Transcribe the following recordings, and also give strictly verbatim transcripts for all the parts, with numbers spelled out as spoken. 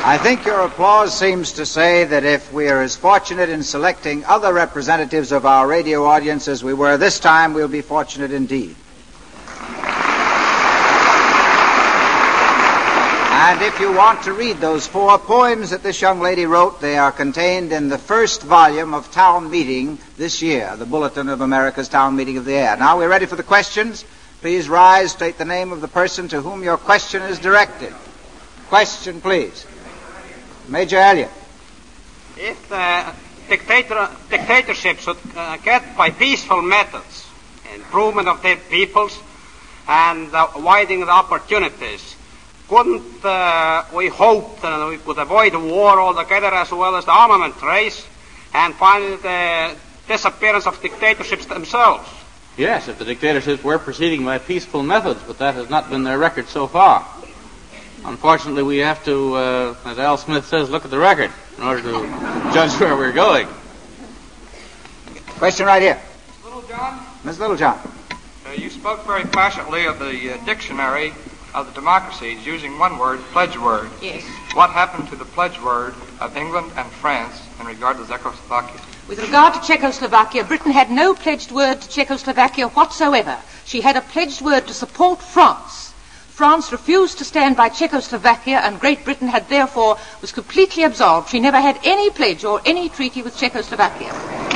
I think your applause seems to say that if we are as fortunate in selecting other representatives of our radio audience as we were this time, we'll be fortunate indeed. And if you want to read those four poems that this young lady wrote, they are contained in the first volume of Town Meeting this year, the Bulletin of America's Town Meeting of the Air. Now we're ready for the questions. Please rise, state the name of the person to whom your question is directed. Question, please. Major Elliott. If uh, dictator, dictatorship should uh, get by peaceful methods, improvement of their peoples, and uh, widening the opportunities, couldn't uh, we hope that we could avoid war altogether as well as the armament race and finally the disappearance of dictatorships themselves? Yes, if the dictatorships were proceeding by peaceful methods, but that has not been their record so far. Unfortunately, we have to, uh, as Al Smith says, look at the record in order to judge where we're going. Question right here. Miz Littlejohn? Miz Littlejohn. Uh, you spoke very passionately of the uh, dictionary of the democracies using one word, pledge word. Yes. What happened to the pledge word of England and France in regard to Czechoslovakia? With regard to Czechoslovakia, Britain had no pledged word to Czechoslovakia whatsoever. She had a pledged word to support France. France refused to stand by Czechoslovakia, and Great Britain had therefore was completely absolved. She never had any pledge or any treaty with Czechoslovakia.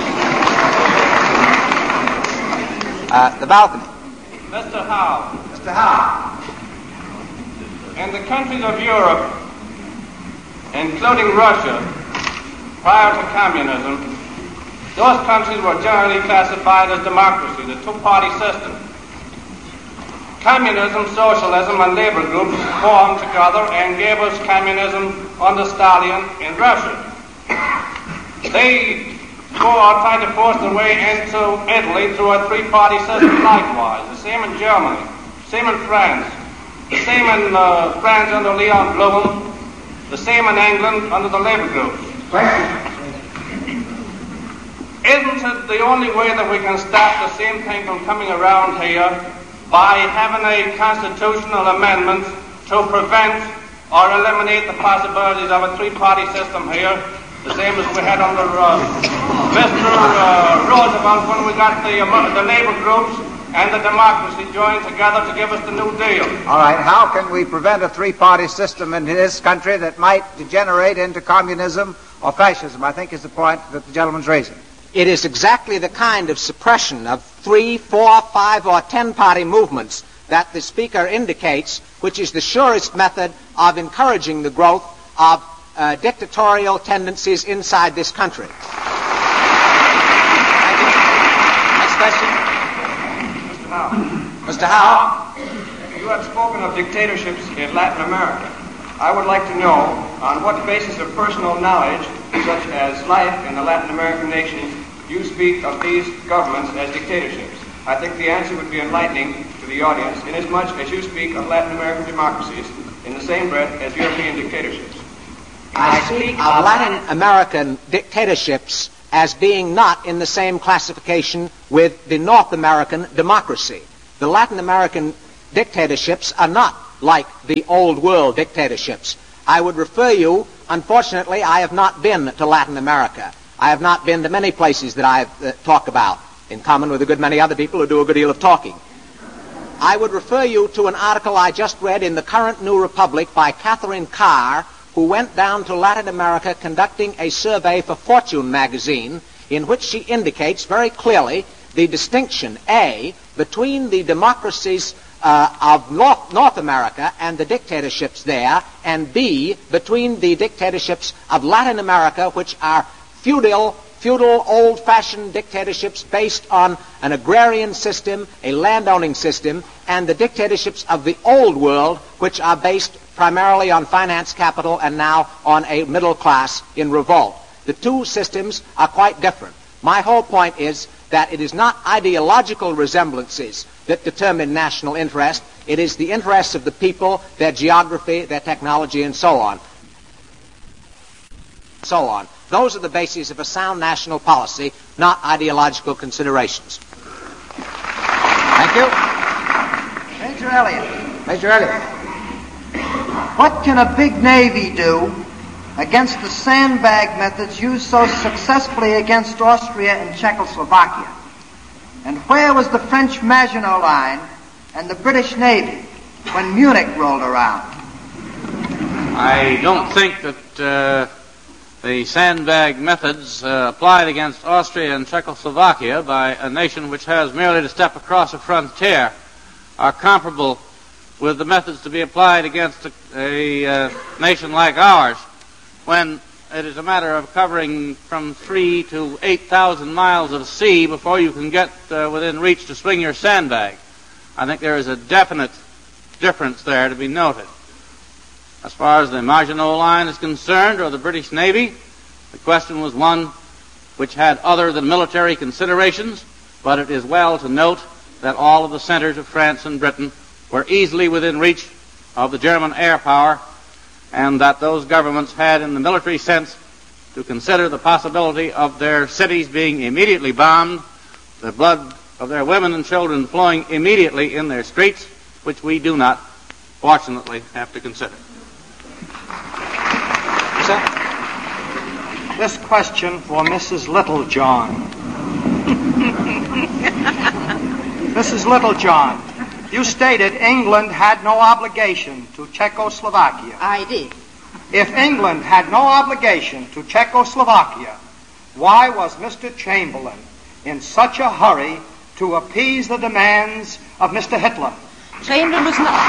Uh, the balcony. Mister Howe. Mister Howe. In the countries of Europe, including Russia, prior to communism, those countries were generally classified as democracy, the two-party system. Communism, socialism, and labor groups formed together and gave us communism under Stalin in Russia. They go out trying to force their way into Italy through a three-party system likewise. The same in Germany, same in France, the same in uh, France under Leon Blum, the same in England under the labor groups. Isn't it the only way that we can stop the same thing from coming around here by having a constitutional amendment to prevent or eliminate the possibilities of a three-party system here, the same as we had under uh, Mister Uh, Roosevelt when we got the, uh, the labor groups and the democracy joined together to give us the New Deal? All right, how can we prevent a three-party system in this country that might degenerate into communism or fascism, I think is the point that the gentleman's raising. It is exactly the kind of suppression of three, four, five, or ten-party movements that the Speaker indicates, which is the surest method of encouraging the growth of uh, dictatorial tendencies inside this country. Thank you. Next question. Mister Howe. Mister Howe. You have spoken of dictatorships in Latin America. I would like to know on what basis of personal knowledge, such as life in the Latin American nations, you speak of these governments as dictatorships. I think the answer would be enlightening to the audience, inasmuch as you speak of Latin American democracies in the same breath as European dictatorships. I speak of Latin American dictatorships as being not in the same classification with the North American democracy. The Latin American dictatorships are not like the old world dictatorships. I would refer you, unfortunately, I have not been to Latin America. I have not been to many places that I have uh, talked about, in common with a good many other people who do a good deal of talking. I would refer you to an article I just read in the Current New Republic by Catherine Carr, who went down to Latin America conducting a survey for Fortune magazine, in which she indicates very clearly the distinction, A, between the democracies uh, of North, North America and the dictatorships there, and B, between the dictatorships of Latin America, which are feudal, feudal, old-fashioned dictatorships based on an agrarian system, a landowning system, and the dictatorships of the old world, which are based primarily on finance capital and now on a middle class in revolt. The two systems are quite different. My whole point is that it is not ideological resemblances that determine national interest. It is the interests of the people, their geography, their technology, and so on. So on. Those are the bases of a sound national policy, not ideological considerations. Thank you. Major Elliott. Major Elliott. What can a big Navy do against the sandbag methods used so successfully against Austria and Czechoslovakia? And where was the French Maginot Line and the British Navy when Munich rolled around? I don't think that uh, the sandbag methods uh, applied against Austria and Czechoslovakia by a nation which has merely to step across a frontier are comparable with the methods to be applied against a, a uh, nation like ours, when it is a matter of covering from three to eight thousand miles of sea before you can get uh, within reach to swing your sandbag. I think there is a definite difference there to be noted. As far as the Maginot Line is concerned, or the British Navy, the question was one which had other than military considerations, but it is well to note that all of the centers of France and Britain were easily within reach of the German air power, and that those governments had, in the military sense, to consider the possibility of their cities being immediately bombed, the blood of their women and children flowing immediately in their streets, which we do not, fortunately, have to consider. This question for Missus Littlejohn. Missus Littlejohn, you stated England had no obligation to Czechoslovakia. I did. If England had no obligation to Czechoslovakia, why was Mister Chamberlain in such a hurry to appease the demands of Mister Hitler? Chamberlain was not...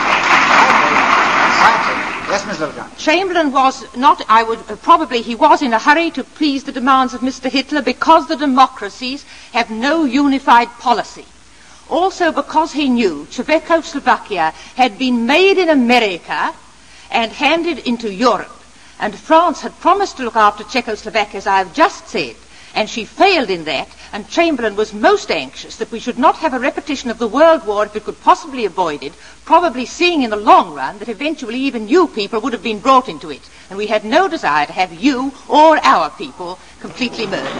Yes, Miz Littlejohn. Chamberlain was not, I would, uh, probably he was in a hurry to please the demands of Mister Hitler because the democracies have no unified policy. Also because he knew Czechoslovakia had been made in America and handed into Europe. And France had promised to look after Czechoslovakia, as I have just said, and she failed in that, and Chamberlain was most anxious that we should not have a repetition of the World War if it could possibly avoid it, probably seeing in the long run that eventually even you people would have been brought into it. And we had no desire to have you or our people completely murdered.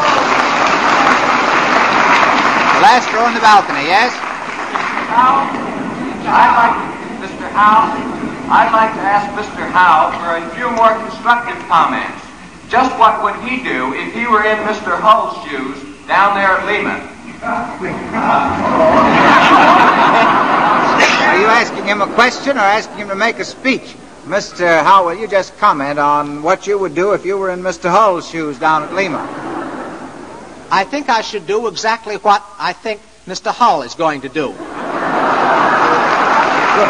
Last row on the balcony, yes? Howe, I'd like, Mister Howe, I'd like to ask Mister Howe for a few more constructive comments. Just what would he do if he were in Mister Hull's shoes down there at Lehman? Are you asking him a question or asking him to make a speech? Mister Howe, will you just comment on what you would do if you were in Mister Hull's shoes down at Lehman? I think I should do exactly what I think Mister Hull is going to do. Good.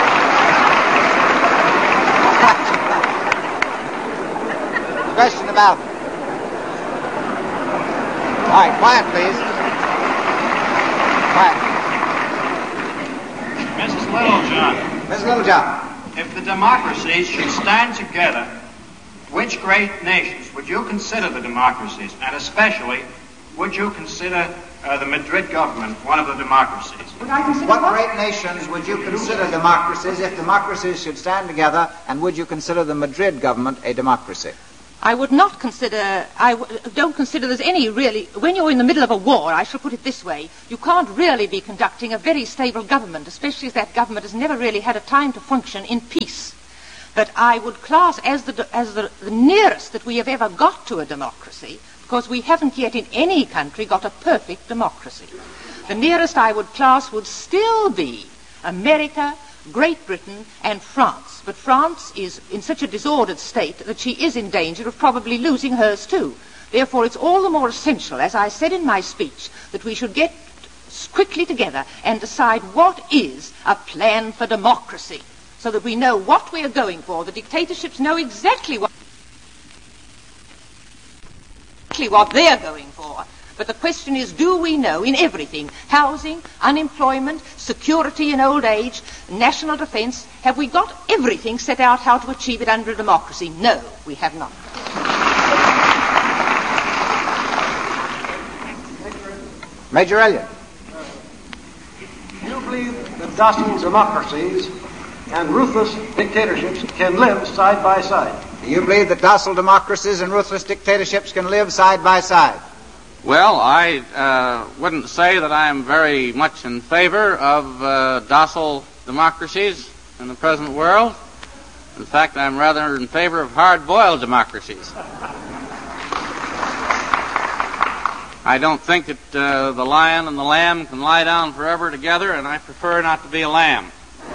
Question about it. All right, quiet, please. Quiet. Missus Littlejohn, Miz Littlejohn. if the democracies should stand together, which great nations would you consider the democracies? And especially, would you consider uh, the Madrid government one of the democracies? What great nations would you consider democracies if democracies should stand together, and would you consider the Madrid government a democracy? I would not consider, I w- don't consider there's any really, when you're in the middle of a war, I shall put it this way, you can't really be conducting a very stable government, especially as that government has never really had a time to function in peace. But I would class as the, as the, the nearest that we have ever got to a democracy, because we haven't yet in any country got a perfect democracy. The nearest I would class would still be America, Great Britain, and France. But France is in such a disordered state that she is in danger of probably losing hers too. Therefore, it's all the more essential, as I said in my speech, that we should get quickly together and decide what is a plan for democracy, so that we know what we are going for. The dictatorships know exactly what, exactly what they're going for. But the question is, do we know in everything, housing, unemployment, security in old age, national defense, have we got everything set out how to achieve it under a democracy? No, we have not. Major Elliott. Do you believe that docile democracies and ruthless dictatorships can live side by side? Do you believe that docile democracies and ruthless dictatorships can live side by side? Well, I uh, wouldn't say that I am very much in favor of uh, docile democracies in the present world. In fact, I'm rather in favor of hard-boiled democracies. I don't think that uh, the lion and the lamb can lie down forever together, and I prefer not to be a lamb.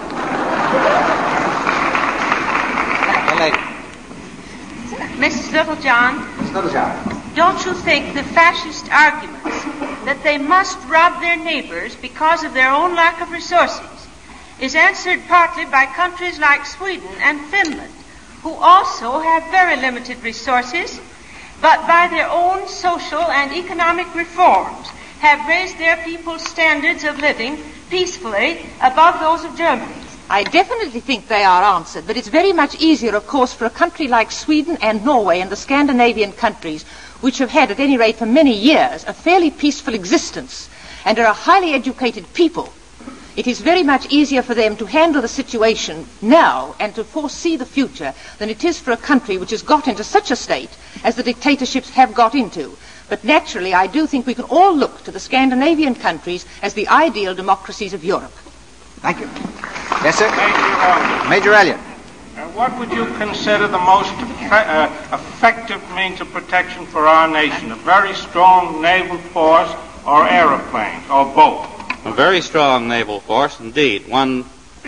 Missus Littlejohn, Miss Littlejohn, don't you think the fascist arguments that they must rob their neighbors because of their own lack of resources is answered partly by countries like Sweden and Finland, who also have very limited resources, but by their own social and economic reforms have raised their people's standards of living peacefully above those of Germany? I definitely think they are answered, but it's very much easier, of course, for a country like Sweden and Norway and the Scandinavian countries, which have had, at any rate for many years, a fairly peaceful existence and are a highly educated people. It is very much easier for them to handle the situation now and to foresee the future than it is for a country which has got into such a state as the dictatorships have got into. But naturally, I do think we can all look to the Scandinavian countries as the ideal democracies of Europe. Thank you. Yes, sir? Major, Major Elliott. Uh, what would you consider the most uh, effective means of protection for our nation? A very strong naval force or aeroplanes, or both? A very strong naval force, indeed. One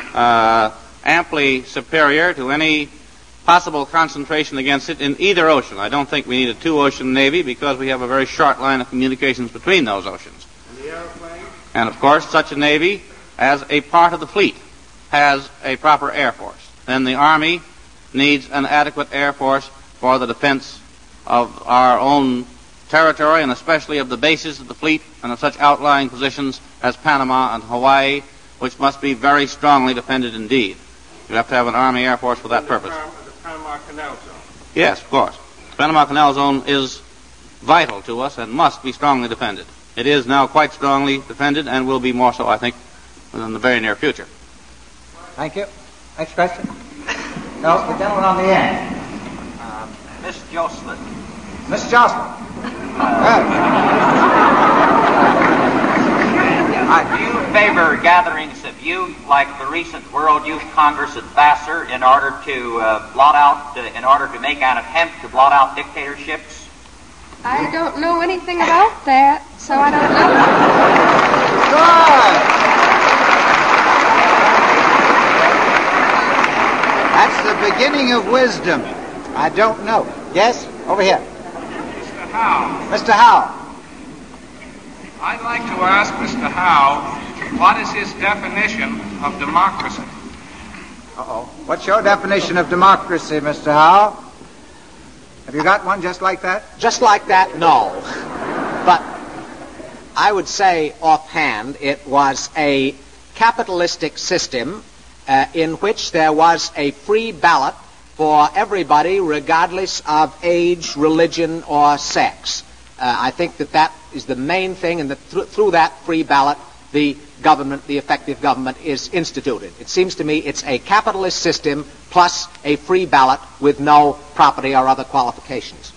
uh, amply superior to any possible concentration against it in either ocean. I don't think we need a two-ocean navy because we have a very short line of communications between those oceans. And the airplanes? And, of course, such a navy, as a part of the fleet, has a proper air force. Then the Army needs an adequate air force for the defense of our own territory and especially of the bases of the fleet and of such outlying positions as Panama and Hawaii, which must be very strongly defended indeed. You have to have an Army Air Force for that purpose. The Panama Canal Zone. Yes, of course. The Panama Canal Zone is vital to us and must be strongly defended. It is now quite strongly defended and will be more so, I think, within the very near future. Thank you. Next question. No, the gentleman on the end. Uh, Miss Jocelyn. Miss Jocelyn. Uh, do you favor gatherings of youth like the recent World Youth Congress at Vassar in order to uh, blot out, uh, in order to make an attempt to blot out dictatorships? I don't know anything about that, so I don't know. Good. That's the beginning of wisdom. I don't know. Yes? Over here. Mister Howe. Mister Howe. I'd like to ask Mister Howe, what is his definition of democracy? Uh-oh. What's your definition of democracy, Mister Howe? Have you got one just like that? Just like that, no. But I would say offhand it was a capitalistic system uh, in which there was a free ballot for everybody regardless of age, religion, or sex. Uh, I think that that is the main thing, and that th- through that free ballot, the government, the effective government, is instituted. It seems to me it's a capitalist system plus a free ballot with no property or other qualifications.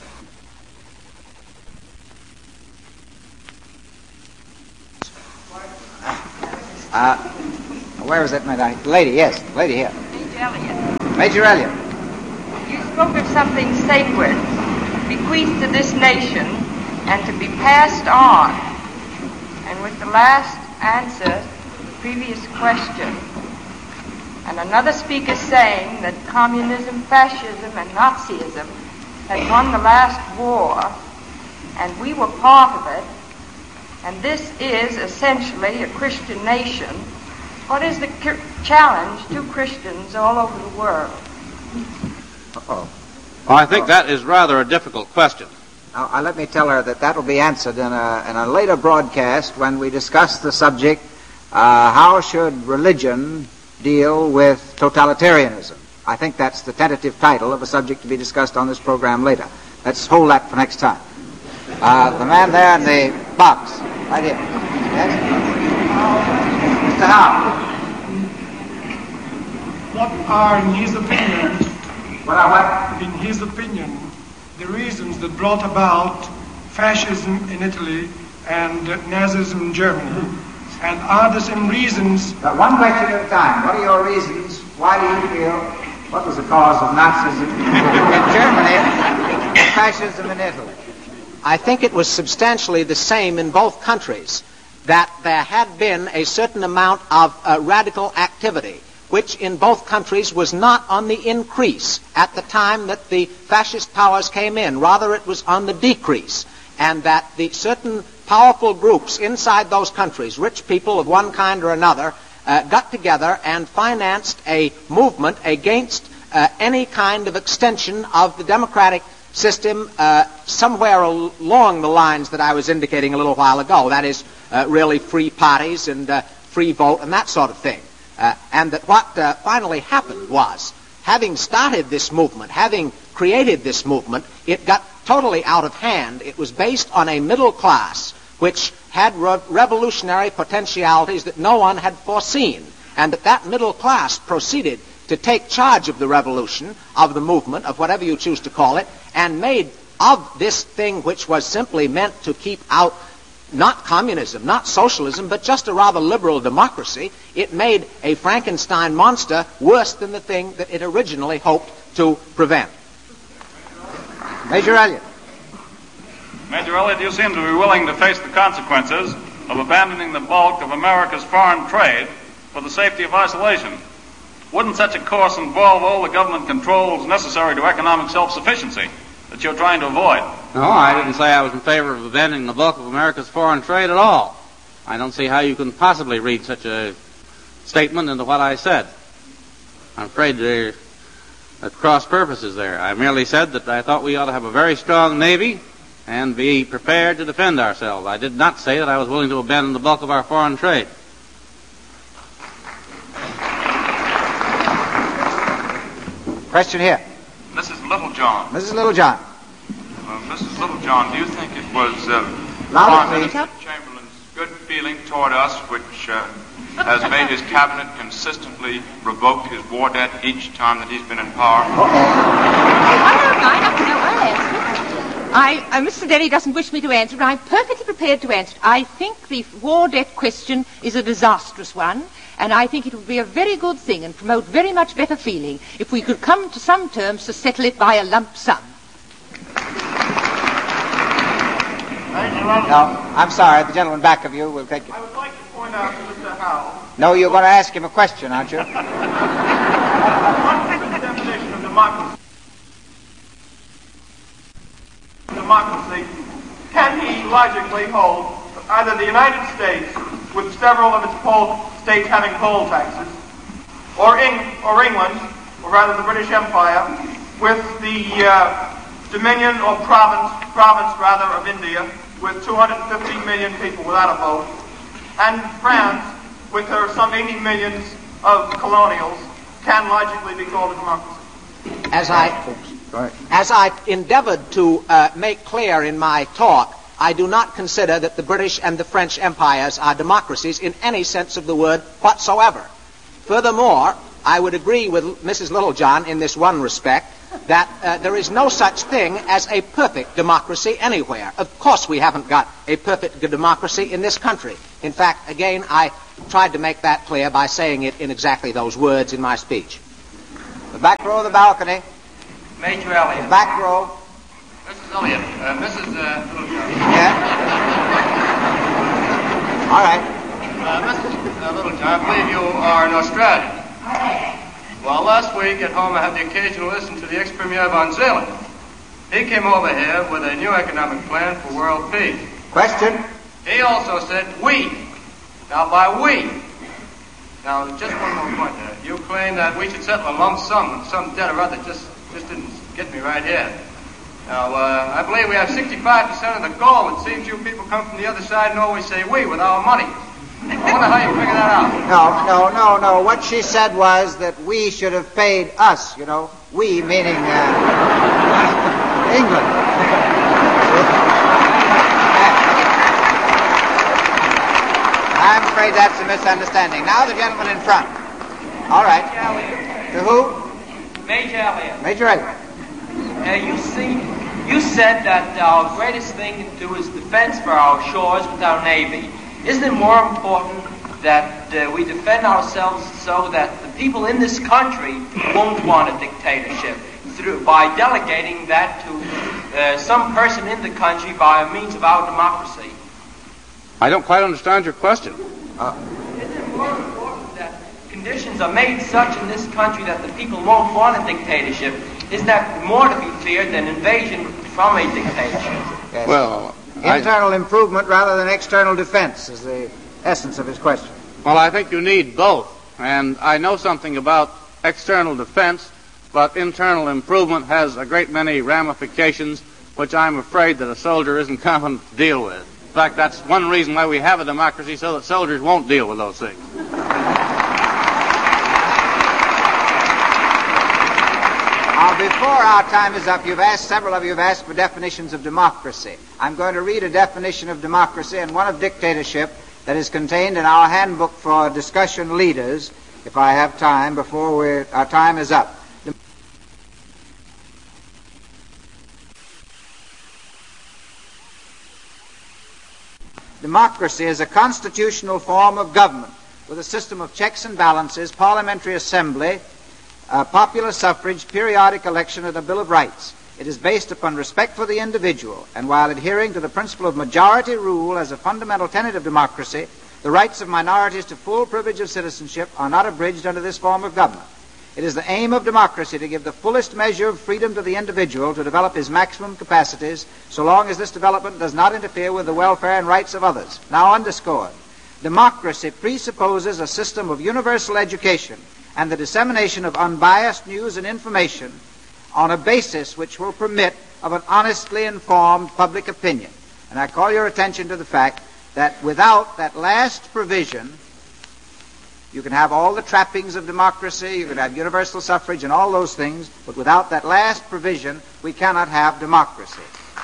Uh, where is it, my lady? Yes, lady here. Major Elliott. Major Elliott. You spoke of something sacred, bequeathed to this nation, and to be passed on. And with the last answer, the previous question, and another speaker saying that communism, fascism, and Nazism had won the last war, and we were part of it, and this is essentially a Christian nation, what is the challenge to Christians all over the world? Uh-oh. Well, I think that is rather a difficult question. Now, uh, let me tell her that that will be answered in a, in a later broadcast when we discuss the subject, uh, how should religion deal with totalitarianism? I think that's the tentative title of a subject to be discussed on this program later. Let's hold that for next time. Uh, the man there in the box, right here. Yes? Mister Howe. What are, in his opinion, what are what? in his opinion, the reasons that brought about fascism in Italy and Nazism in Germany? And are the same reasons... But one question at a time. What are your reasons? Why do you feel What was the cause of Nazism in Germany and fascism in Italy? I think it was substantially the same in both countries, that there had been a certain amount of uh, radical activity, which in both countries was not on the increase at the time that the fascist powers came in. Rather, it was on the decrease, and that the certain powerful groups inside those countries, rich people of one kind or another, uh, got together and financed a movement against uh, any kind of extension of the democratic system uh, somewhere along the lines that I was indicating a little while ago. That is, uh, really free parties and uh, free vote and that sort of thing. Uh, and that what uh, finally happened was, having started this movement, having created this movement, it got totally out of hand. It was based on a middle class which had re- revolutionary potentialities that no one had foreseen, and that that middle class proceeded to take charge of the revolution, of the movement, of whatever you choose to call it, and made of this thing which was simply meant to keep out not communism, not socialism, but just a rather liberal democracy, it made a Frankenstein monster worse than the thing that it originally hoped to prevent. Major Elliott. Major Elliott, you seem to be willing to face the consequences of abandoning the bulk of America's foreign trade for the safety of isolation. Wouldn't such a course involve all the government controls necessary to economic self-sufficiency that you're trying to avoid? No, I didn't say I was in favor of abandoning the bulk of America's foreign trade at all. I don't see how you can possibly read such a statement into what I said. I'm afraid there are cross purposes there. I merely said that I thought we ought to have a very strong Navy and be prepared to defend ourselves. I did not say that I was willing to abandon the bulk of our foreign trade. Question here. Missus Littlejohn. Missus Littlejohn. Uh, Missus Littlejohn, do you think it was uh, Louder, Prime please. Minister Chamberlain's good feeling toward us which uh, has made his cabinet consistently revoke his war debt each time that he's been in power? I don't mind. I know I'll answer. I, uh, Mister Denny doesn't wish me to answer, but I'm perfectly prepared to answer. I think the war debt question is a disastrous one, and I think it would be a very good thing and promote very much better feeling if we could come to some terms to settle it by a lump sum. No, I'm sorry. The gentleman back of you will take it. I would like to point out to Mister Howell. No, you're going to ask him a question, aren't you? What's the definition of democracy? Democracy, can he logically hold either the United States, with several of its poll states having poll taxes, or, Eng- or England, or rather the British Empire, with the uh, Dominion or province, province rather of India, with two hundred fifty million people without a vote, and France, with her some eighty millions of colonials, can logically be called a democracy. As I, as I endeavored to uh, make clear in my talk, I do not consider that the British and the French empires are democracies in any sense of the word whatsoever. Furthermore, I would agree with Missus Littlejohn in this one respect, that uh, there is no such thing as a perfect democracy anywhere. Of course we haven't got a perfect democracy in this country. In fact, again, I tried to make that clear by saying it in exactly those words in my speech. The back row of the balcony. Major Elliott. The back row. Missus Elliott. Uh, Missus Uh, Littlejohn. Yeah? All right. Uh, Missus Uh, Littlejohn, I believe you are an Australian. Well, last week at home I had the occasion to listen to the ex-premier von Zeeland. He came over here with a new economic plan for world peace. Question? He also said we. Now, by we. Now, just one more point there. You claim that we should settle a lump sum with some debt or other. Just, just didn't get me right here. Now, uh, I believe we have sixty-five percent of the gold. It seems you people come from the other side and always say we with our money. I wonder how you figure that out. No, no, no, no. What she said was that we should have paid us, you know. We meaning uh, England. I'm afraid that's a misunderstanding. Now the gentleman in front. All right. To who? Major Elliott. Major Elliott. Uh, you see, you said that our greatest thing to do is defense for our shores with our Navy. Isn't it more important that uh, we defend ourselves so that the people in this country won't want a dictatorship, through by delegating that to uh, some person in the country by means of our democracy. I don't quite understand your question. Uh, Isn't it more important that conditions are made such in this country that the people won't want a dictatorship? Isn't that more to be feared than invasion from a dictatorship? Yes. Well, internal I... improvement rather than external defense is the essence of his question. Well, I think you need both. And I know something about external defense, but internal improvement has a great many ramifications, which I'm afraid that a soldier isn't competent to deal with. In fact, that's one reason why we have a democracy, so that soldiers won't deal with those things. Now, before our time is up, you've asked, several of you have asked for definitions of democracy. I'm going to read a definition of democracy and one of dictatorship that is contained in our handbook for discussion leaders, if I have time, before we're, our time is up. Democracy is a constitutional form of government with a system of checks and balances, parliamentary assembly, uh, popular suffrage, periodic election, and a Bill of Rights. It is based upon respect for the individual, and while adhering to the principle of majority rule as a fundamental tenet of democracy, the rights of minorities to full privilege of citizenship are not abridged under this form of government. It is the aim of democracy to give the fullest measure of freedom to the individual to develop his maximum capacities, so long as this development does not interfere with the welfare and rights of others. Now underscored, democracy presupposes a system of universal education and the dissemination of unbiased news and information on a basis which will permit of an honestly informed public opinion. And I call your attention to the fact that without that last provision, you can have all the trappings of democracy, you can have universal suffrage and all those things, but without that last provision, we cannot have democracy.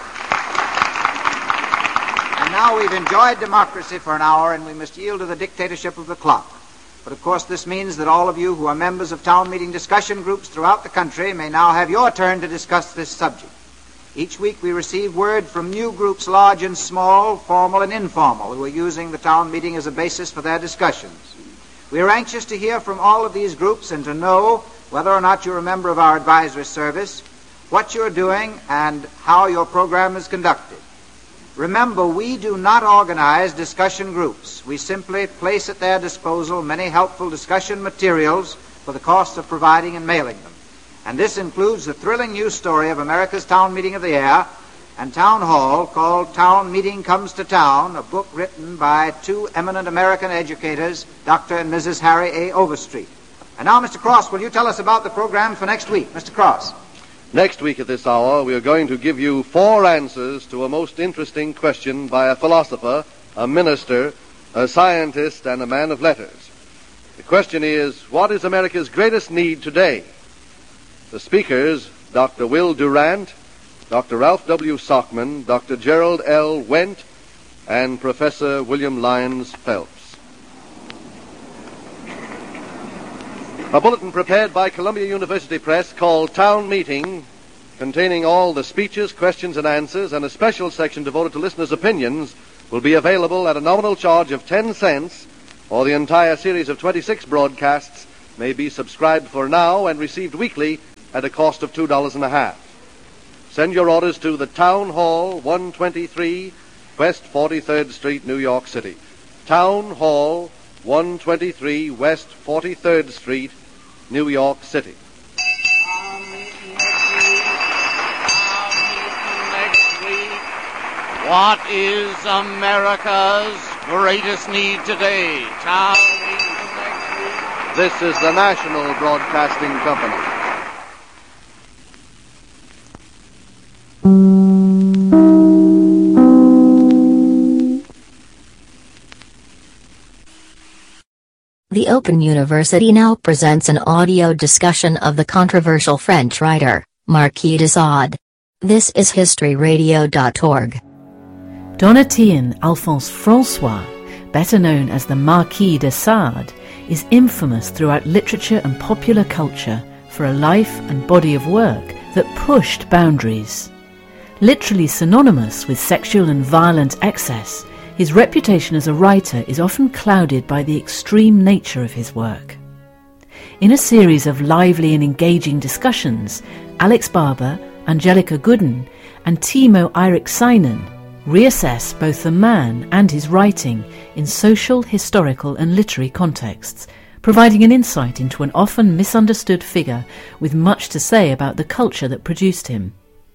And now we've enjoyed democracy for an hour, and we must yield to the dictatorship of the clock. But of course this means that all of you who are members of town meeting discussion groups throughout the country may now have your turn to discuss this subject. Each week we receive word from new groups, large and small, formal and informal, who are using the town meeting as a basis for their discussions. We are anxious to hear from all of these groups and to know whether or not you're a member of our advisory service, what you're doing, and how your program is conducted. Remember, we do not organize discussion groups. We simply place at their disposal many helpful discussion materials for the cost of providing and mailing them. And this includes the thrilling news story of America's Town Meeting of the Air and Town Hall called Town Meeting Comes to Town, a book written by two eminent American educators, Doctor and Missus Harry A. Overstreet. And now, Mister Cross, will you tell us about the program for next week? Mister Cross. Next week at this hour, we are going to give you four answers to a most interesting question by a philosopher, a minister, a scientist, and a man of letters. The question is, what is America's greatest need today? The speakers, Doctor Will Durant, Doctor Ralph W. Sockman, Doctor Gerald L. Wendt, and Professor William Lyons Phelps. A bulletin prepared by Columbia University Press called Town Meeting, containing all the speeches, questions, and answers, and a special section devoted to listeners' opinions, will be available at a nominal charge of ten cents, or the entire series of twenty-six broadcasts may be subscribed for now and received weekly at a cost of two dollars and a half. Send your orders to the Town Hall, one twenty-three West forty-third Street, New York City. Town Hall, one twenty-three West forty-third Street, New York City. What is America's greatest need today? Town meeting next week. This is the National Broadcasting Company. The Open University now presents an audio discussion of the controversial French writer, Marquis de Sade. This is history radio dot org. Donatien Alphonse Francois, better known as the Marquis de Sade, is infamous throughout literature and popular culture for a life and body of work that pushed boundaries. Literally synonymous with sexual and violent excess, His reputation as a writer is often clouded by the extreme nature of his work. In a series of lively and engaging discussions, Alex Barber, Angelica Gooden, and Timo Eirikseinen reassess both the man and his writing in social, historical and literary contexts, providing an insight into an often misunderstood figure with much to say about the culture that produced him.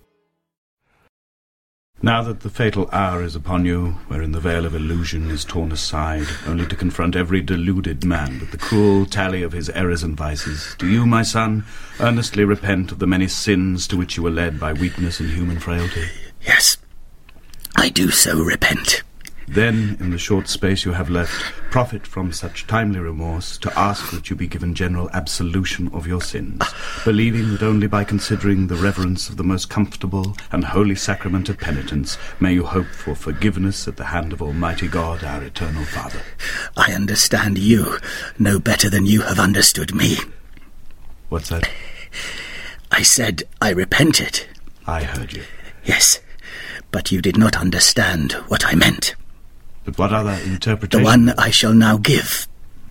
Now that the fatal hour is upon you, wherein the veil of illusion is torn aside, only to confront every deluded man with the cruel tally of his errors and vices, do you, my son, earnestly repent of the many sins to which you were led by weakness and human frailty? Yes, I do so repent. Then, in the short space you have left, profit from such timely remorse to ask that you be given general absolution of your sins, believing that only by considering the reverence of the most comfortable and holy sacrament of penitence may you hope for forgiveness at the hand of Almighty God, our eternal Father. I understand you no better than you have understood me. What's that? I said I repented. I heard you. Yes, but you did not understand what I meant. But what other interpretation? The one I shall now give.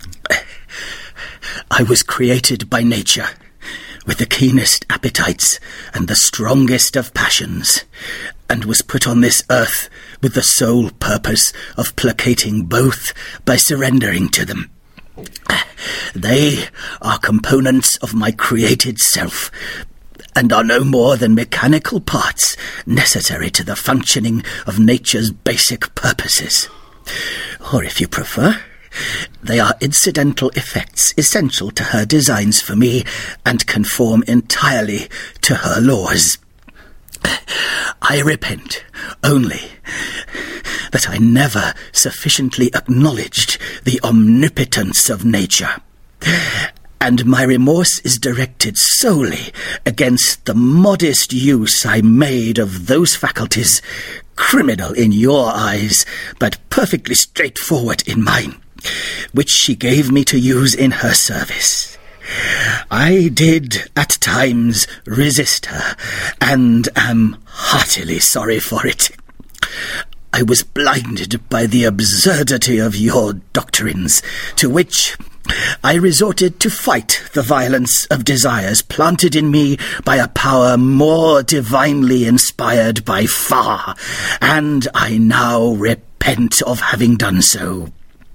I was created by nature, with the keenest appetites and the strongest of passions, and was put on this earth with the sole purpose of placating both by surrendering to them. They are components of my created self, and are no more than mechanical parts necessary to the functioning of nature's basic purposes. Or if you prefer, they are incidental effects essential to her designs for me and conform entirely to her laws. I repent only that I never sufficiently acknowledged the omnipotence of nature, and my remorse is directed solely against the modest use I made of those faculties, criminal in your eyes, but perfectly straightforward in mine, which she gave me to use in her service. I did at times resist her, and am heartily sorry for it. I was blinded by the absurdity of your doctrines, to which I resorted to fight the violence of desires planted in me by a power more divinely inspired by far, and I now repent of having done so.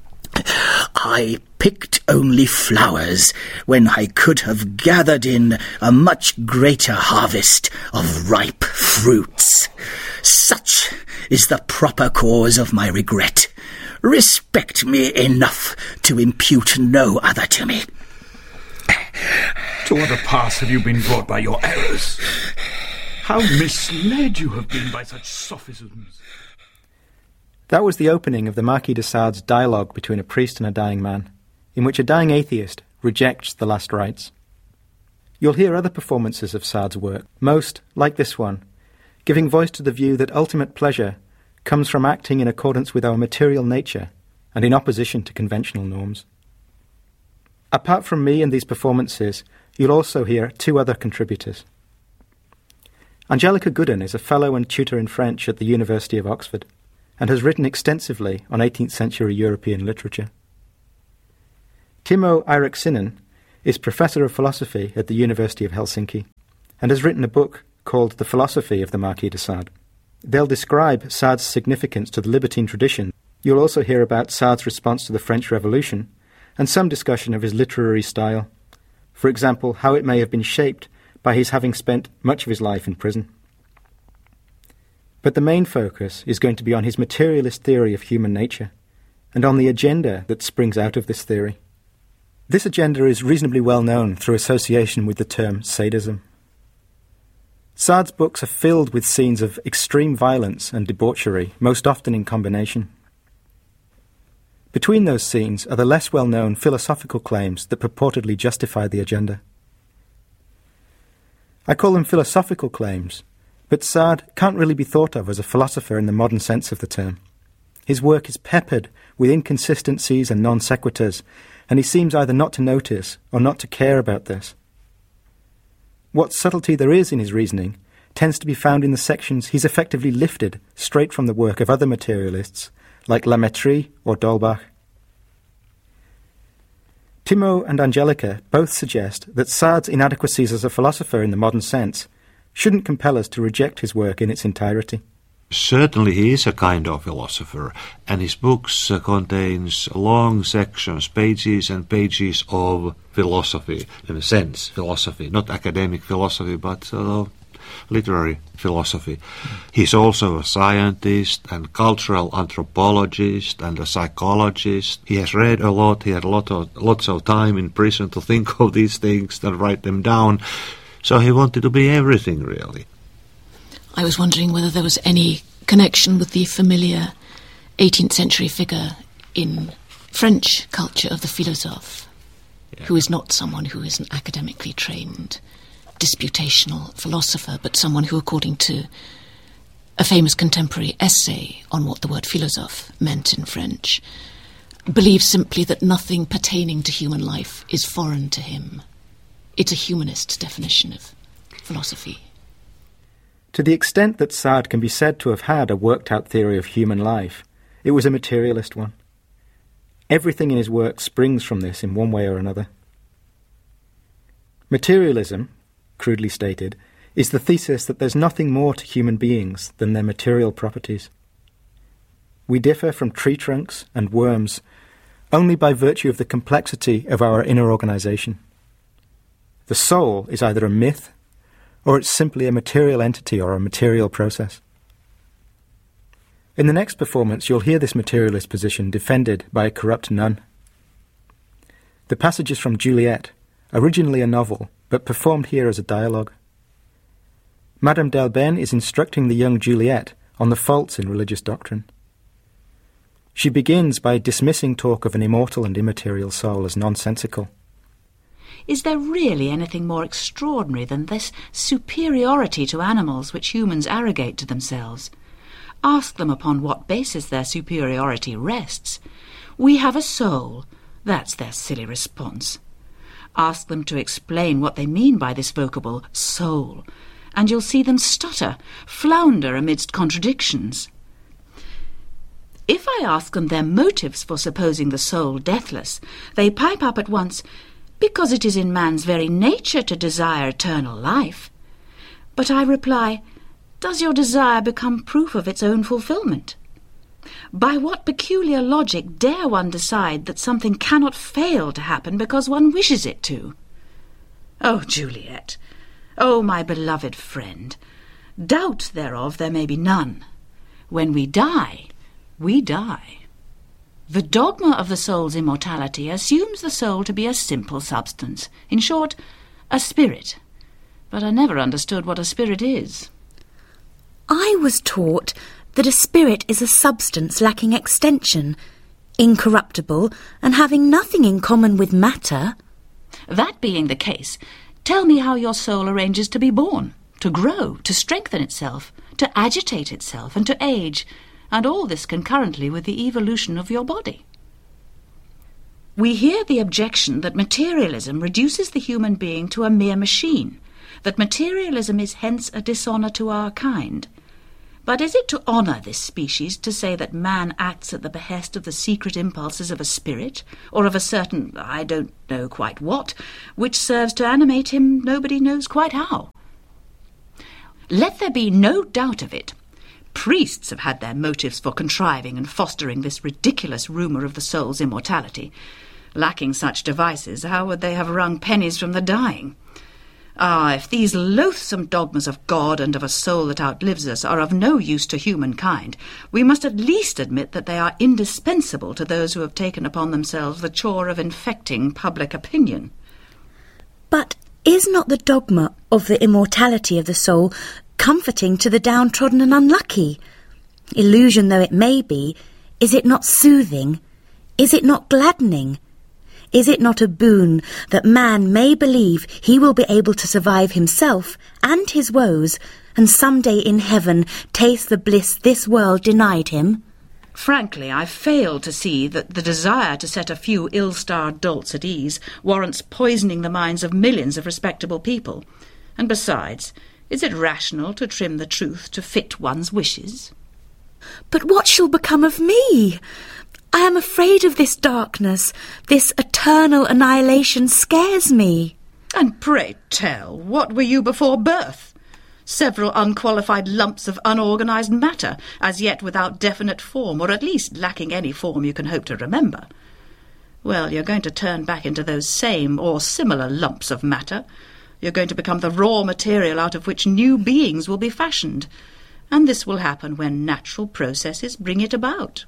I picked only flowers when I could have gathered in a much greater harvest of ripe fruits. Such is the proper cause of my regret. Respect me enough to impute no other to me. To what a pass have you been brought by your errors? How misled you have been by such sophisms. That was the opening of the Marquis de Sade's dialogue between a priest and a dying man, in which a dying atheist rejects the last rites. You'll hear other performances of Sade's work, most, like this one, giving voice to the view that ultimate pleasure comes from acting in accordance with our material nature and in opposition to conventional norms. Apart from me and these performances, you'll also hear two other contributors. Angelica Gooden is a fellow and tutor in French at the University of Oxford and has written extensively on eighteenth century European literature. Timo Eirikseinen is Professor of Philosophy at the University of Helsinki and has written a book called The Philosophy of the Marquis de Sade. They'll describe Sade's significance to the libertine tradition. You'll also hear about Sade's response to the French Revolution and some discussion of his literary style. For example, how it may have been shaped by his having spent much of his life in prison. But the main focus is going to be on his materialist theory of human nature and on the agenda that springs out of this theory. This agenda is reasonably well known through association with the term sadism. Sade's books are filled with scenes of extreme violence and debauchery, most often in combination. Between those scenes are the less well-known philosophical claims that purportedly justify the agenda. I call them philosophical claims, but Sade can't really be thought of as a philosopher in the modern sense of the term. His work is peppered with inconsistencies and non sequiturs, and he seems either not to notice or not to care about this. What subtlety there is in his reasoning tends to be found in the sections he's effectively lifted straight from the work of other materialists like La Métrie or D'Holbach. Timo and Angelica both suggest that Sard's inadequacies as a philosopher in the modern sense shouldn't compel us to reject his work in its entirety. Certainly he is a kind of philosopher, and his books uh, contains long sections, pages and pages of philosophy, in a sense, philosophy, not academic philosophy, but uh, literary philosophy. He's also a scientist and cultural anthropologist and a psychologist. He has read a lot, he had a lot of, lots of time in prison to think of these things and write them down, so he wanted to be everything, really. I was wondering whether there was any connection with the familiar eighteenth century figure in French culture of the philosophe, yeah. who is not someone who is an academically trained disputational philosopher, but someone who, according to a famous contemporary essay on what the word philosophe meant in French, believes simply that nothing pertaining to human life is foreign to him. It's a humanist definition of philosophy. To the extent that Sard can be said to have had a worked-out theory of human life, it was a materialist one. Everything in his work springs from this in one way or another. Materialism, crudely stated, is the thesis that there's nothing more to human beings than their material properties. We differ from tree trunks and worms only by virtue of the complexity of our inner organization. The soul is either a myth or it's simply a material entity or a material process. In the next performance, you'll hear this materialist position defended by a corrupt nun. The passage is from Juliet, originally a novel, but performed here as a dialogue. Madame d'Albin is instructing the young Juliet on the faults in religious doctrine. She begins by dismissing talk of an immortal and immaterial soul as nonsensical. Is there really anything more extraordinary than this superiority to animals which humans arrogate to themselves? Ask them upon what basis their superiority rests. We have a soul. That's their silly response. Ask them to explain what they mean by this vocable soul, and you'll see them stutter, flounder amidst contradictions. If I ask them their motives for supposing the soul deathless, they pipe up at once, because it is in man's very nature to desire eternal life. But I reply, does your desire become proof of its own fulfilment? By what peculiar logic dare one decide that something cannot fail to happen because one wishes it to? Oh, Juliet! Oh, my beloved friend! Doubt thereof there may be none. When we die, we die. The dogma of the soul's immortality assumes the soul to be a simple substance, in short, a spirit. But I never understood what a spirit is. I was taught that a spirit is a substance lacking extension, incorruptible, and having nothing in common with matter. That being the case, tell me how your soul arranges to be born, to grow, to strengthen itself, to agitate itself, and to age, and all this concurrently with the evolution of your body. We hear the objection that materialism reduces the human being to a mere machine, that materialism is hence a dishonour to our kind. But is it to honour this species to say that man acts at the behest of the secret impulses of a spirit, or of a certain, I don't know quite what, which serves to animate him nobody knows quite how? Let there be no doubt of it. Priests have had their motives for contriving and fostering this ridiculous rumour of the soul's immortality. Lacking such devices, how would they have wrung pennies from the dying? Ah, if these loathsome dogmas of God and of a soul that outlives us are of no use to humankind, we must at least admit that they are indispensable to those who have taken upon themselves the chore of infecting public opinion. But is not the dogma of the immortality of the soul comforting to the downtrodden and unlucky? Illusion though it may be, is it not soothing? Is it not gladdening? Is it not a boon that man may believe he will be able to survive himself and his woes, and some day in heaven taste the bliss this world denied him? Frankly, I fail to see that the desire to set a few ill-starred dolts at ease warrants poisoning the minds of millions of respectable people. And besides, is it rational to trim the truth to fit one's wishes? But what shall become of me? I am afraid of this darkness. This eternal annihilation scares me. And pray tell, what were you before birth? Several unqualified lumps of unorganised matter, as yet without definite form, or at least lacking any form you can hope to remember. Well, you're going to turn back into those same or similar lumps of matter. You're going to become the raw material out of which new beings will be fashioned. And this will happen when natural processes bring it about.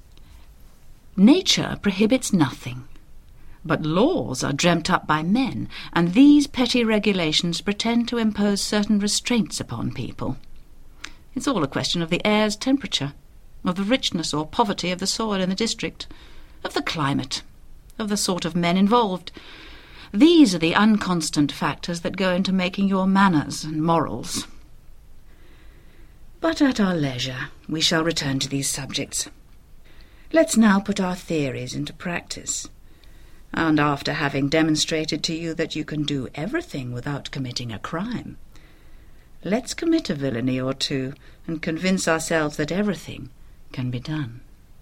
Nature prohibits nothing. But laws are dreamt up by men, and these petty regulations pretend to impose certain restraints upon people. It's all a question of the air's temperature, of the richness or poverty of the soil in the district, of the climate, of the sort of men involved. These are the unconstant factors that go into making your manners and morals. But at our leisure we shall return to these subjects. Let's now put our theories into practice. And after having demonstrated to you that you can do everything without committing a crime, let's commit a villainy or two and convince ourselves that everything can be done.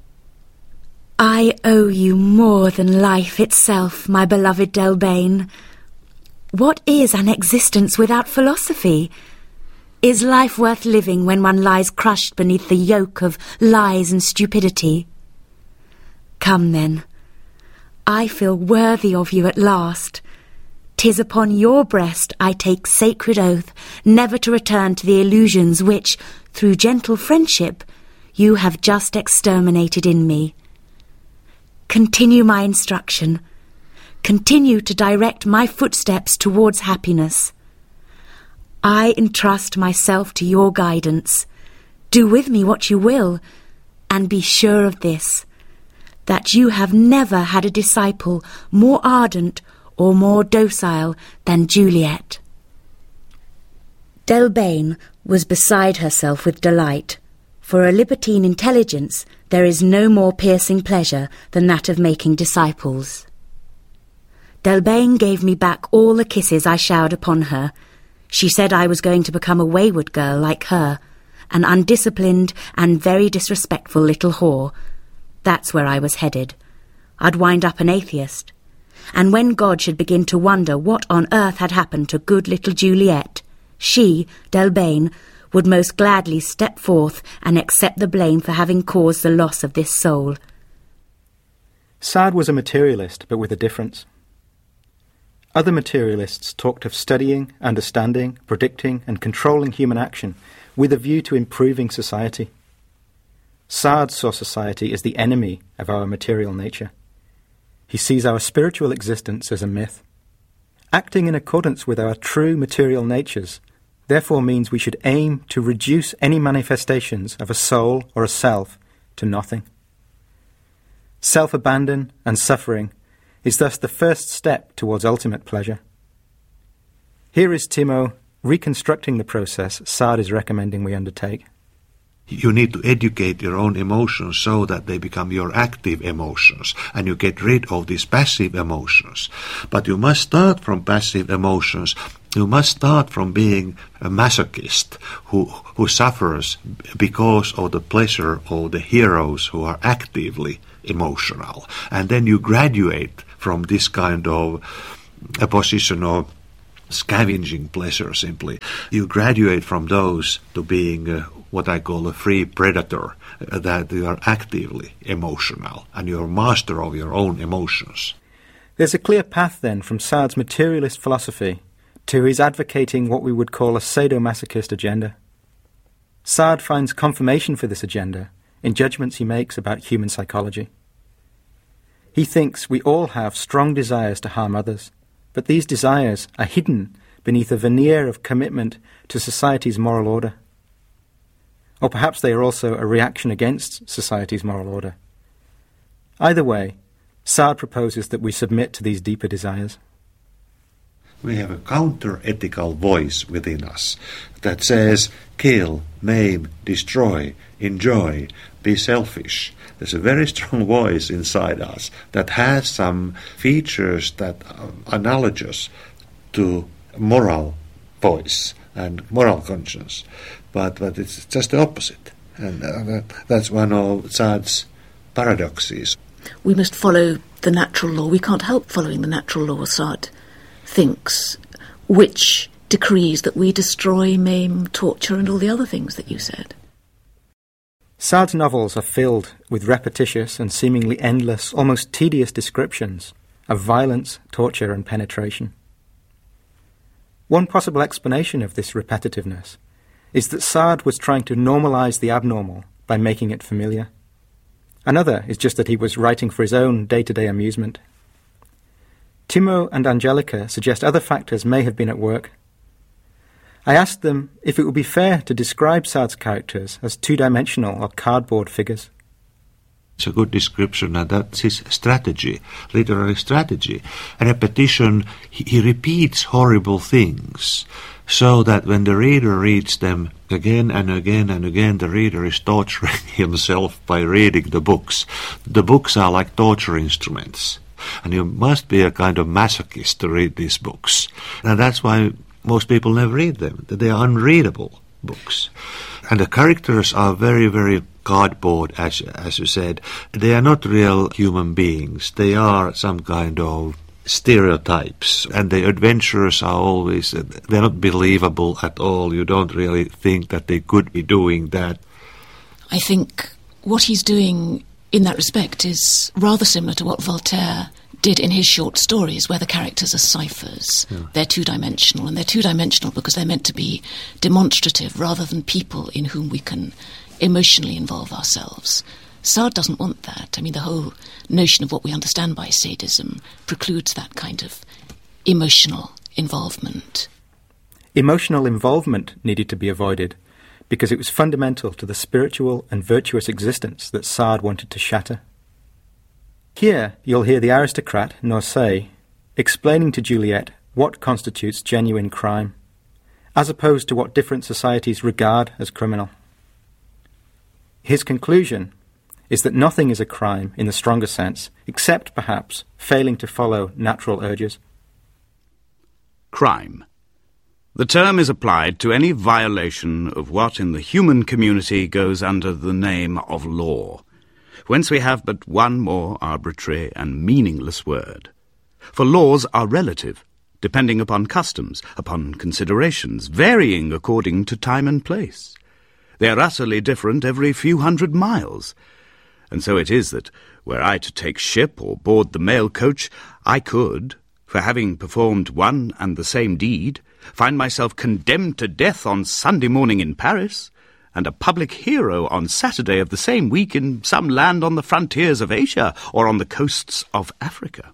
I owe you more than life itself, my beloved Delbane. What is an existence without philosophy? Is life worth living when one lies crushed beneath the yoke of lies and stupidity? Come then. I feel worthy of you at last. 'Tis upon your breast I take sacred oath never to return to the illusions which, through gentle friendship, you have just exterminated in me. Continue my instruction. Continue to direct my footsteps towards happiness. I entrust myself to your guidance. Do with me what you will, and be sure of this, that you have never had a disciple more ardent or more docile than Juliet. Delbane was beside herself with delight. For a libertine intelligence, there is no more piercing pleasure than that of making disciples. Delbane gave me back all the kisses I showered upon her. She said I was going to become a wayward girl like her, an undisciplined and very disrespectful little whore. That's where I was headed. I'd wind up an atheist. And when God should begin to wonder what on earth had happened to good little Juliet, she, Delbane, would most gladly step forth and accept the blame for having caused the loss of this soul. Sade was a materialist, but with a difference. Other materialists talked of studying, understanding, predicting, and controlling human action with a view to improving society. Sade saw society as the enemy of our material nature. He sees our spiritual existence as a myth. Acting in accordance with our true material natures therefore means we should aim to reduce any manifestations of a soul or a self to nothing. Self-abandon and suffering is thus the first step towards ultimate pleasure. Here is Timo reconstructing the process Sade is recommending we undertake. You need to educate your own emotions so that they become your active emotions, and you get rid of these passive emotions. But you must start from passive emotions. You must start from being a masochist who, who suffers because of the pleasure of the heroes who are actively emotional. And then you graduate from this kind of a position of scavenging pleasure simply. You graduate from those to being uh, what I call a free predator, uh, that you are actively emotional and you're master of your own emotions. There's a clear path then from Sade's materialist philosophy to his advocating what we would call a sadomasochist agenda. Sade finds confirmation for this agenda in judgments he makes about human psychology. He thinks we all have strong desires to harm others, but these desires are hidden beneath a veneer of commitment to society's moral order. Or perhaps they are also a reaction against society's moral order. Either way, Sade proposes that we submit to these deeper desires. We have a counter-ethical voice within us that says, kill, maim, destroy, enjoy, be selfish. There's a very strong voice inside us that has some features that are analogous to moral voice and moral conscience, but, but it's just the opposite. And uh, that, that's one of Saad's paradoxes. We must follow the natural law. We can't help following the natural law, Saad thinks, which decrees that we destroy, maim, torture, and all the other things that you said. Saad's novels are filled with repetitious and seemingly endless, almost tedious descriptions of violence, torture, and penetration. One possible explanation of this repetitiveness is that Saad was trying to normalize the abnormal by making it familiar. Another is just that he was writing for his own day-to-day amusement. Timo and Angelica suggest other factors may have been at work. I asked them if it would be fair to describe Saad's characters as two-dimensional or cardboard figures. It's a good description, and that's his strategy, literary strategy. A repetition, he, he repeats horrible things, so that when the reader reads them again and again and again, the reader is torturing himself by reading the books. The books are like torture instruments, and you must be a kind of masochist to read these books. And that's why most people never read them. They are unreadable books. And the characters are very, very cardboard, as, as you said. They are not real human beings. They are some kind of stereotypes. And the adventurers are always, they're not believable at all. You don't really think that they could be doing that. I think what he's doing in that respect is rather similar to what Voltaire did in his short stories, where the characters are ciphers. Yeah. They're two-dimensional, and they're two-dimensional because they're meant to be demonstrative rather than people in whom we can emotionally involve ourselves. Saad doesn't want that. I mean, the whole notion of what we understand by sadism precludes that kind of emotional involvement. Emotional involvement needed to be avoided because it was fundamental to the spiritual and virtuous existence that Saad wanted to shatter. Here you'll hear the aristocrat, Norsay, explaining to Juliet what constitutes genuine crime, as opposed to what different societies regard as criminal. His conclusion is that nothing is a crime in the stronger sense, except, perhaps, failing to follow natural urges. Crime. The term is applied to any violation of what in the human community goes under the name of law, whence we have but one more arbitrary and meaningless word. For laws are relative, depending upon customs, upon considerations, varying according to time and place. They are utterly different every few hundred miles. And so it is that, were I to take ship or board the mail coach, I could, for having performed one and the same deed, find myself condemned to death on Sunday morning in Paris, and a public hero on Saturday of the same week in some land on the frontiers of Asia or on the coasts of Africa.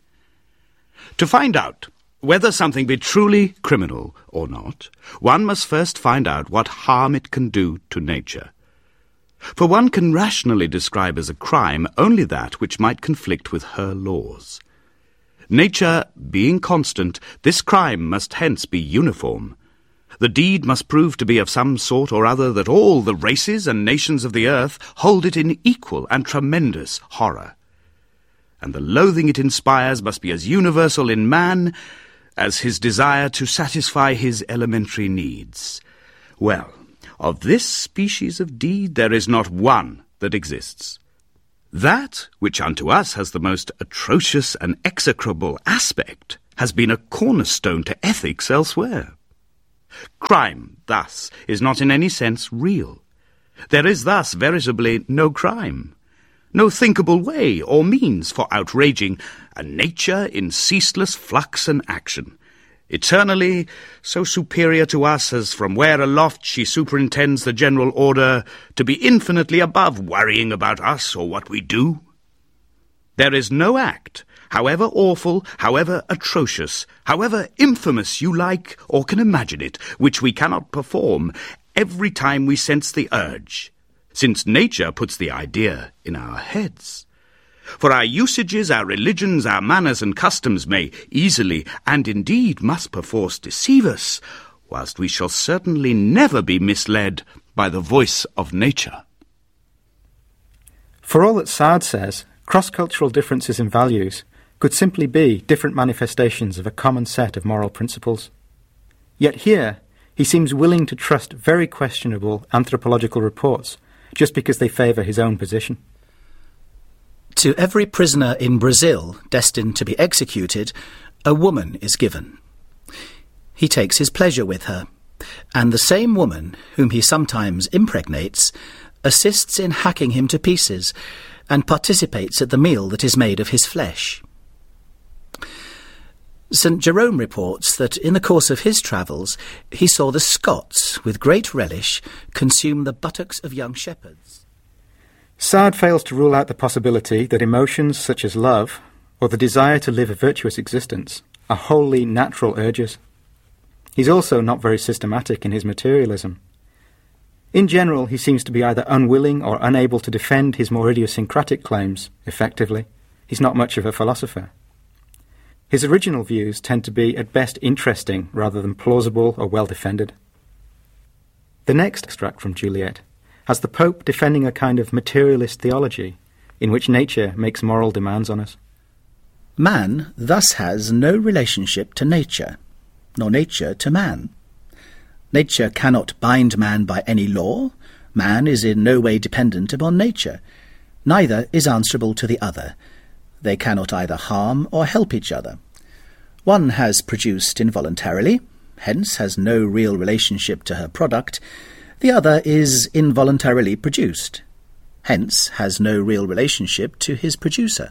To find out whether something be truly criminal or not, one must first find out what harm it can do to nature. For one can rationally describe as a crime only that which might conflict with her laws. Nature being constant, this crime must hence be uniform. The deed must prove to be of some sort or other that all the races and nations of the earth hold it in equal and tremendous horror. And the loathing it inspires must be as universal in man as his desire to satisfy his elementary needs. Well, of this species of deed there is not one that exists. That which unto us has the most atrocious and execrable aspect has been a cornerstone to ethics elsewhere. Crime, thus, is not in any sense real. There is thus veritably no crime, no thinkable way or means for outraging a nature in ceaseless flux and action, eternally so superior to us as from where aloft she superintends the general order to be infinitely above worrying about us or what we do. There is no act, however awful, however atrocious, however infamous you like or can imagine it, which we cannot perform every time we sense the urge, since nature puts the idea in our heads. For our usages, our religions, our manners and customs may easily, and indeed must perforce deceive us, whilst we shall certainly never be misled by the voice of nature. For all that Saad says, cross-cultural differences in values could simply be different manifestations of a common set of moral principles. Yet here, he seems willing to trust very questionable anthropological reports just because they favour his own position. To every prisoner in Brazil destined to be executed, a woman is given. He takes his pleasure with her, and the same woman, whom he sometimes impregnates, assists in hacking him to pieces, and participates at the meal that is made of his flesh. Saint Jerome reports that in the course of his travels he saw the Scots, with great relish, consume the buttocks of young shepherds. Sade fails to rule out the possibility that emotions such as love, or the desire to live a virtuous existence, are wholly natural urges. He's also not very systematic in his materialism. In general, he seems to be either unwilling or unable to defend his more idiosyncratic claims effectively. He's not much of a philosopher. His original views tend to be at best interesting rather than plausible or well defended. The next extract from Juliet has the Pope defending a kind of materialist theology in which nature makes moral demands on us. Man thus has no relationship to nature, nor nature to man. Nature cannot bind man by any law. Man is in no way dependent upon nature. Neither is answerable to the other. They cannot either harm or help each other. One has produced involuntarily, hence has no real relationship to her product. The other is involuntarily produced, hence has no real relationship to his producer.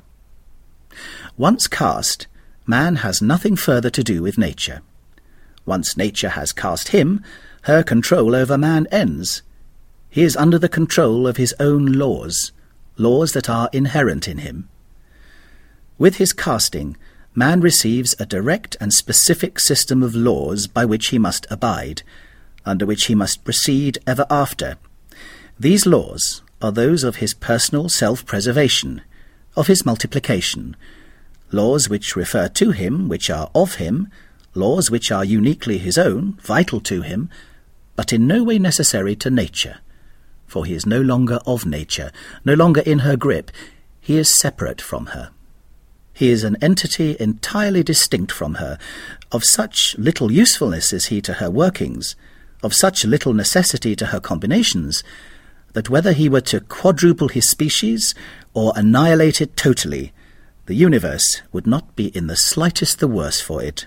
Once cast, man has nothing further to do with nature. Once nature has cast him, her control over man ends. He is under the control of his own laws, laws that are inherent in him. With his casting, man receives a direct and specific system of laws by which he must abide, under which he must proceed ever after. These laws are those of his personal self-preservation, of his multiplication, laws which refer to him, which are of him, laws which are uniquely his own, vital to him, but in no way necessary to nature, for he is no longer of nature, no longer in her grip. He is separate from her. He is an entity entirely distinct from her. Of such little usefulness is he to her workings, of such little necessity to her combinations, that whether he were to quadruple his species or annihilate it totally, the universe would not be in the slightest the worse for it.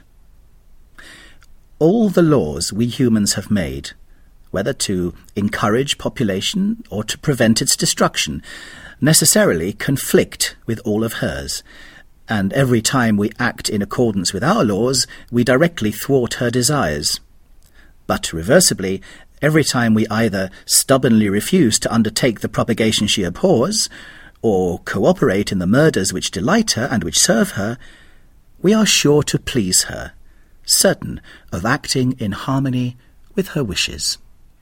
All the laws we humans have made, whether to encourage population or to prevent its destruction, necessarily conflict with all of hers, and every time we act in accordance with our laws, we directly thwart her desires. But reversibly, every time we either stubbornly refuse to undertake the propagation she abhors, or cooperate in the murders which delight her and which serve her, we are sure to please her, certain of acting in harmony with her wishes.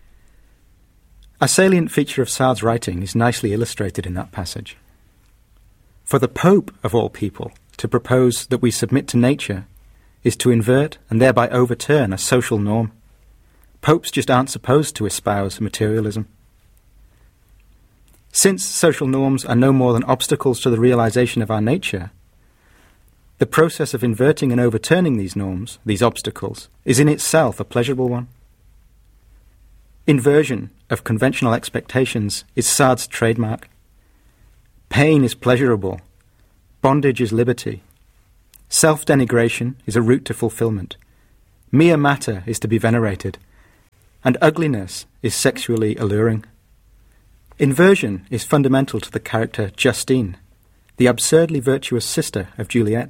A salient feature of Sade's writing is nicely illustrated in that passage. For the Pope, of all people, to propose that we submit to nature is to invert and thereby overturn a social norm. Popes just aren't supposed to espouse materialism. Since social norms are no more than obstacles to the realization of our nature, the process of inverting and overturning these norms, these obstacles, is in itself a pleasurable one. Inversion of conventional expectations is Sade's trademark. Pain is pleasurable. Bondage is liberty. Self-denigration is a route to fulfillment. Mere matter is to be venerated. And ugliness is sexually alluring. Inversion is fundamental to the character Justine, the absurdly virtuous sister of Juliet.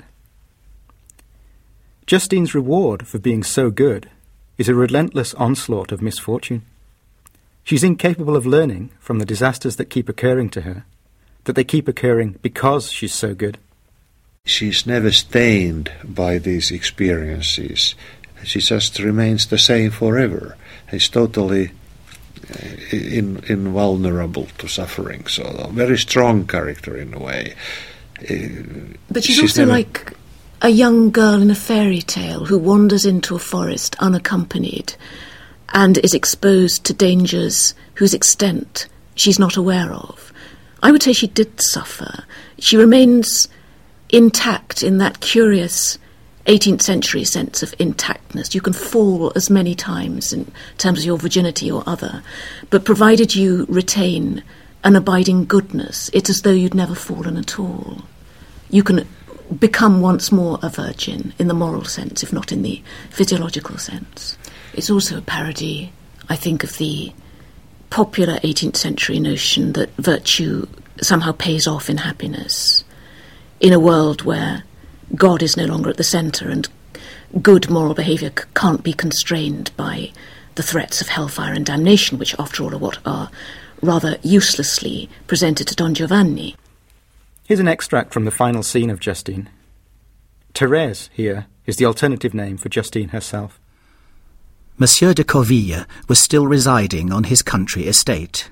Justine's reward for being so good is a relentless onslaught of misfortune. She's incapable of learning from the disasters that keep occurring to her, that they keep occurring because she's so good. She's never stained by these experiences. She just remains the same forever. She's totally uh, in, invulnerable to suffering. So a very strong character in a way. Uh, but she's, she's also never... like a young girl in a fairy tale who wanders into a forest unaccompanied and is exposed to dangers whose extent she's not aware of. I would say she did suffer. She remains intact in that curious eighteenth century sense of intactness. You can fall as many times in terms of your virginity or other, but provided you retain an abiding goodness, it's as though you'd never fallen at all. You can become once more a virgin in the moral sense, if not in the physiological sense. It's also a parody, I think, of the popular eighteenth century notion that virtue somehow pays off in happiness in a world where God is no longer at the centre and good moral behaviour c- can't be constrained by the threats of hellfire and damnation, which after all are what are rather uselessly presented to Don Giovanni. Here's an extract from the final scene of Justine. Thérèse, here, is the alternative name for Justine herself. Monsieur de Corville was still residing on his country estate.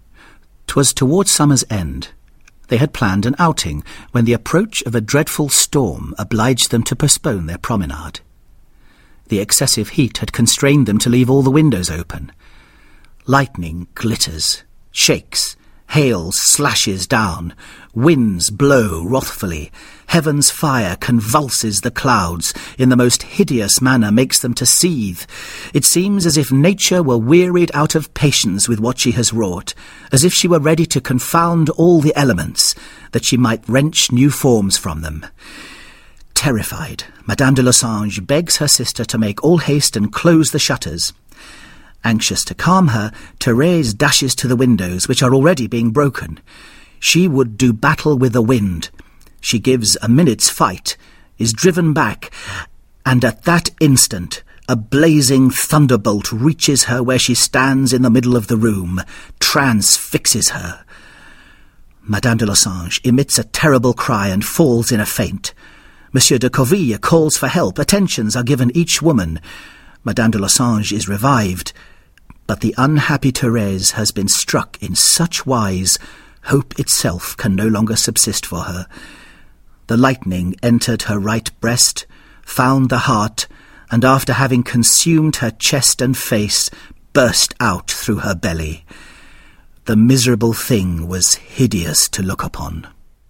'Twas towards summer's end. They had planned an outing when the approach of a dreadful storm obliged them to postpone their promenade. The excessive heat had constrained them to leave all the windows open. Lightning glitters, shakes, hail slashes down, winds blow wrathfully, heaven's fire convulses the clouds, in the most hideous manner makes them to seethe. It seems as if nature were wearied out of patience with what she has wrought, as if she were ready to confound all the elements, that she might wrench new forms from them. Terrified, Madame de Losange begs her sister to make all haste and close the shutters. Anxious to calm her, Thérèse dashes to the windows, which are already being broken. She would do battle with the wind. She gives a minute's fight, is driven back, and at that instant a blazing thunderbolt reaches her where she stands in the middle of the room, transfixes her. Madame de Losange emits a terrible cry and falls in a faint. Monsieur de Corville calls for help. Attentions are given each woman. Madame de Losange is revived, but the unhappy Thérèse has been struck in such wise, hope itself can no longer subsist for her. The lightning entered her right breast, found the heart, and after having consumed her chest and face, burst out through her belly. The miserable thing was hideous to look upon.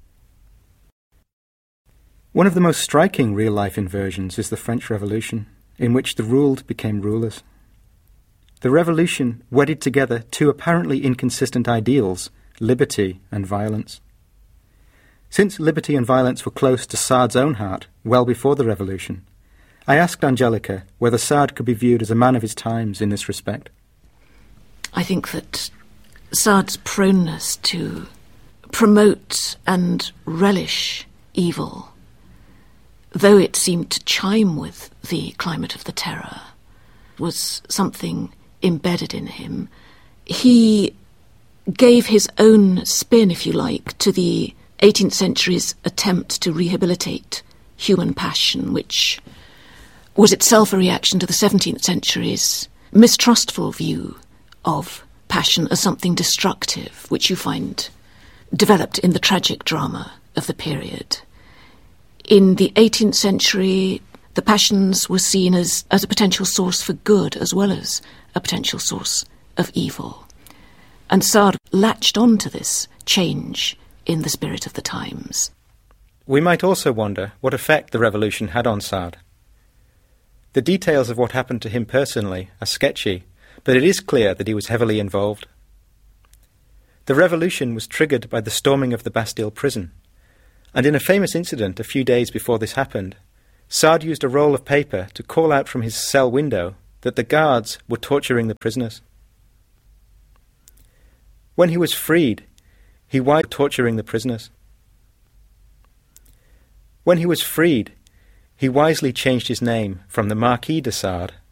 One of the most striking real-life inversions is the French Revolution, in which the ruled became rulers. The revolution wedded together two apparently inconsistent ideals, liberty and violence. Since liberty and violence were close to Sade's own heart well before the revolution, I asked Angelica whether Sade could be viewed as a man of his times in this respect. I think that Sade's proneness to promote and relish evil, though it seemed to chime with the climate of the terror, was something embedded in him. He gave his own spin, if you like, to the eighteenth century's attempt to rehabilitate human passion, which was itself a reaction to the seventeenth century's mistrustful view of passion as something destructive, which you find developed in the tragic drama of the period. In the eighteenth century, the passions were seen as, as a potential source for good as well as a potential source of evil. And Sade latched on to this change in the spirit of the times. We might also wonder what effect the revolution had on Sade. The details of what happened to him personally are sketchy, but it is clear that he was heavily involved. The revolution was triggered by the storming of the Bastille prison, and in a famous incident a few days before this happened, Sade used a roll of paper to call out from his cell window that the guards were torturing the prisoners. When he was freed, he wisely torturing the prisoners. When he was freed, he wisely changed his name from the Marquis de Sade